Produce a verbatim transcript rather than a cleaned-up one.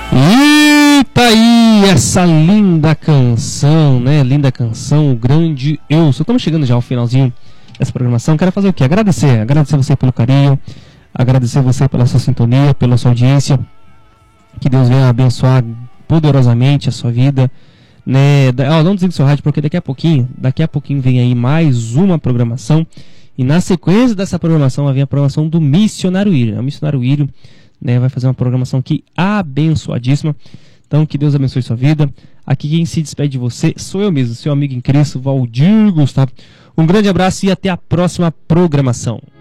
E tá aí essa linda canção, né? Linda canção, o grande Eu Sou. Estamos chegando já ao finalzinho dessa programação. Quero fazer o quê? Agradecer. Agradecer você pelo carinho. Agradecer você pela sua sintonia, pela sua audiência. Que Deus venha abençoar poderosamente a sua vida. Né? Oh, não desligue seu rádio, porque daqui a pouquinho, daqui a pouquinho vem aí mais uma programação. E na sequência dessa programação vai vir a programação do Missionário William. O Missionário William, né, vai fazer uma programação aqui abençoadíssima. Então que Deus abençoe sua vida. Aqui quem se despede de você sou eu mesmo, seu amigo em Cristo, Valdir Gustavo. Um grande abraço e até a próxima programação.